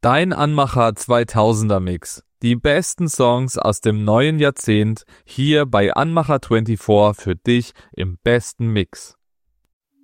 Dein Anmacher 2000er Mix. Die besten Songs aus dem neuen Jahrzehnt hier bei Anmacher 24 für dich im besten Mix.